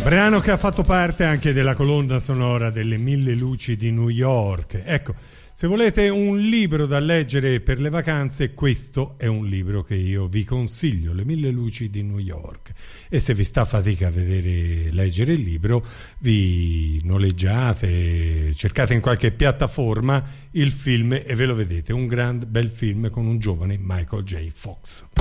Brano che ha fatto parte anche della colonna sonora delle Mille luci di New York. Ecco, se volete un libro da leggere per le vacanze, questo è un libro che io vi consiglio, Le Mille luci di New York. E se vi sta fatica a leggere il libro, vi noleggiate, cercate in qualche piattaforma il film e ve lo vedete. Un gran bel film con un giovane Michael J. Fox.